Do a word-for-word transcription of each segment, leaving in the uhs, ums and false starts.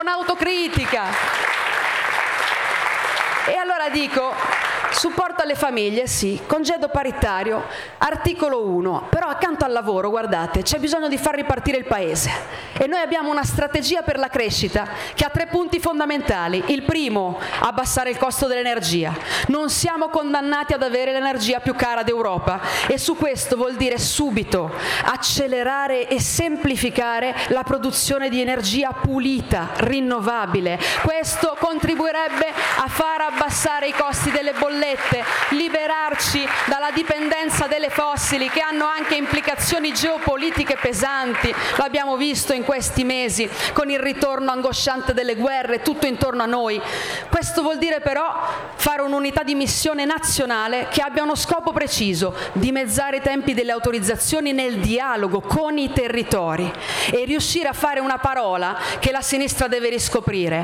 con autocritica. E allora dico, supporto alle famiglie, sì, congedo paritario, articolo uno, però accanto al lavoro, guardate, c'è bisogno di far ripartire il Paese e noi abbiamo una strategia per la crescita che ha tre punti fondamentali. Il primo, abbassare il costo dell'energia. Non siamo condannati ad avere l'energia più cara d'Europa e su questo vuol dire subito accelerare e semplificare la produzione di energia pulita, rinnovabile. Questo contribuirebbe a far abbassare i costi delle bollette, liberarci dalla dipendenza delle fossili che hanno anche implicazioni geopolitiche pesanti. L'abbiamo visto in questi mesi con il ritorno angosciante delle guerre tutto intorno a noi. Questo vuol dire però fare un'unità di missione nazionale che abbia uno scopo preciso: dimezzare i tempi delle autorizzazioni nel dialogo con i territori e riuscire a fare una parola che la sinistra deve riscoprire: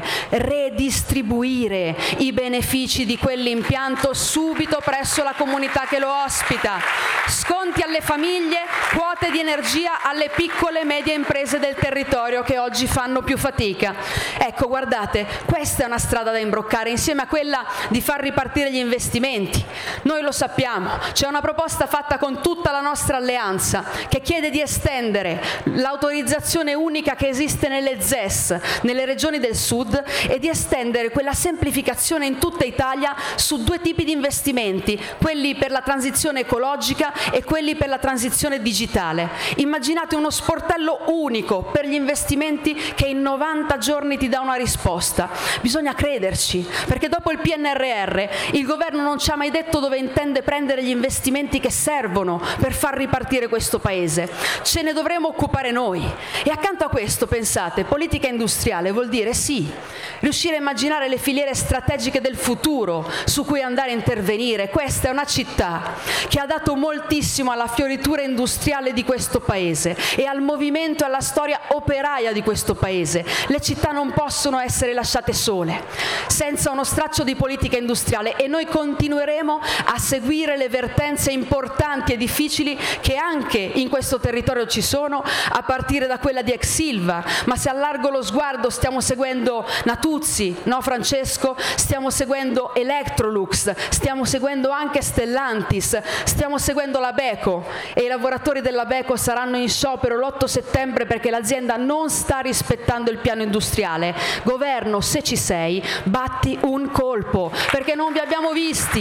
redistribuire i benefici di quell'impianto subito presso la comunità che lo ospita, sconti alle famiglie, quote di energia alle piccole e medie imprese del territorio che oggi fanno più fatica. Ecco, guardate, questa è una strada da imbroccare insieme a quella di far ripartire gli investimenti. Noi lo sappiamo, c'è una proposta fatta con tutta la nostra alleanza che chiede di estendere l'autorizzazione unica che esiste nelle Z E S, nelle regioni del sud, e di estendere quella semplificazione in tutta Italia su due tipi di investimenti, quelli per la transizione ecologica e quelli per la transizione digitale. Immaginate uno sportello unico per gli investimenti che in novanta giorni ti dà una risposta. Bisogna crederci, perché dopo il P N R R il governo non ci ha mai detto dove intende prendere gli investimenti che servono per far ripartire questo Paese. Ce ne dovremo occupare noi. E accanto a questo, pensate, politica industriale vuol dire sì, riuscire a immaginare le filiere strategiche del futuro su cui andare a intervenire. Questa è una città che ha dato moltissimo alla fioritura industriale di questo Paese e al movimento e alla storia operaia di questo Paese. Le città non possono essere lasciate sole, senza uno straccio di politica industriale, e noi continueremo a seguire le vertenze importanti e difficili che anche in questo territorio ci sono, a partire da quella di ex Ilva, ma se allargo lo sguardo stiamo seguendo Natuzzi, no Francesco? Stiamo seguendo Electrolux, stiamo seguendo anche Stellantis, stiamo seguendo la Beko, e i lavoratori della Beko saranno in sciopero l'otto settembre perché l'azienda non sta rispettando il piano industriale. Governo, se ci sei, batti un colpo, perché non vi abbiamo visti,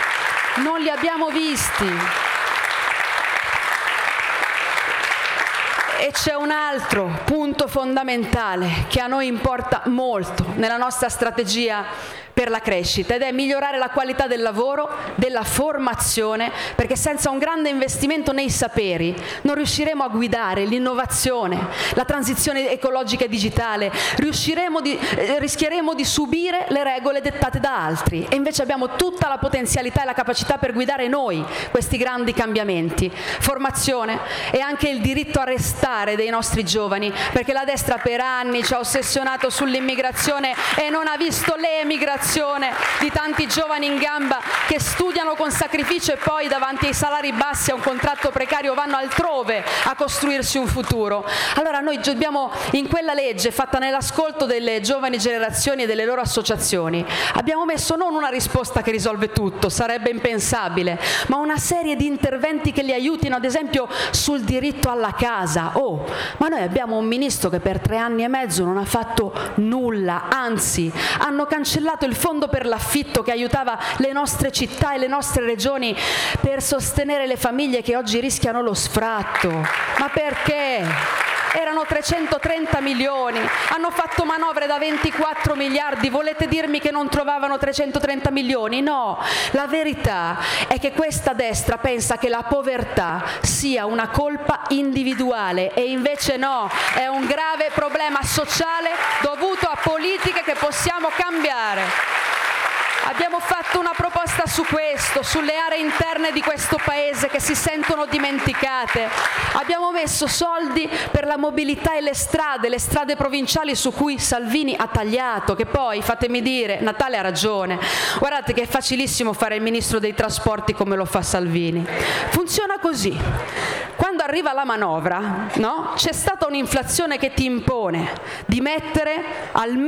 non li abbiamo visti. E c'è un altro punto fondamentale che a noi importa molto nella nostra strategia per la crescita, ed è migliorare la qualità del lavoro, della formazione, perché senza un grande investimento nei saperi non riusciremo a guidare l'innovazione, la transizione ecologica e digitale, riusciremo di, eh, rischieremo di subire le regole dettate da altri, e invece abbiamo tutta la potenzialità e la capacità per guidare noi questi grandi cambiamenti. Formazione e anche il diritto a restare dei nostri giovani, perché la destra per anni ci ha ossessionato sull'immigrazione e non ha visto le emigrazioni di tanti giovani in gamba che studiano con sacrificio e poi davanti ai salari bassi e a un contratto precario vanno altrove a costruirsi un futuro. Allora noi dobbiamo, in quella legge fatta nell'ascolto delle giovani generazioni e delle loro associazioni, abbiamo messo non una risposta che risolve tutto, sarebbe impensabile, ma una serie di interventi che li aiutino, ad esempio sul diritto alla casa. Oh, ma noi abbiamo un ministro che per tre anni e mezzo non ha fatto nulla, anzi hanno cancellato il fondo per l'affitto che aiutava le nostre città e le nostre regioni per sostenere le famiglie che oggi rischiano lo sfratto. Ma perché? Erano trecentotrenta milioni, hanno fatto manovre da ventiquattro miliardi, volete dirmi che non trovavano trecentotrenta milioni? No, la verità è che questa destra pensa che la povertà sia una colpa individuale, e invece no, è un grave problema sociale dovuto a politiche che possiamo cambiare. Abbiamo fatto una proposta su questo, sulle aree interne di questo paese che si sentono dimenticate. Abbiamo messo soldi per la mobilità e le strade, le strade provinciali su cui Salvini ha tagliato, che poi, fatemi dire, Natale ha ragione. Guardate che è facilissimo fare il ministro dei trasporti come lo fa Salvini. Funziona così. Quando arriva la manovra, no? C'è stata un'inflazione che ti impone di mettere almeno